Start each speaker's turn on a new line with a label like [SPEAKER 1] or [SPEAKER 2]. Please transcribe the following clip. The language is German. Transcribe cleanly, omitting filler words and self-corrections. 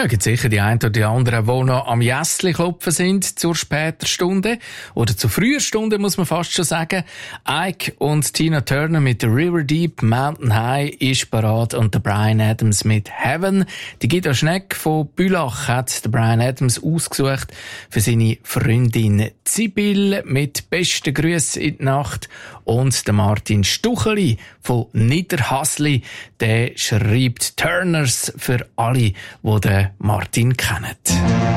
[SPEAKER 1] mögen sicher die einen oder die anderen, die noch am Jässli klopfen sind zur späten Stunde oder zur frühen Stunde, muss man fast schon sagen. Ike und Tina Turner mit The River Deep, Mountain High ist parat und der Bryan Adams mit Heaven. Die Guido Schneck von Bülach hat der Bryan Adams ausgesucht für seine Freundin Sibyl mit besten Grüßen in die Nacht. Und der Martin Stucheli von Niederhasli, der schreibt Turners für alle, die den Martin kennen.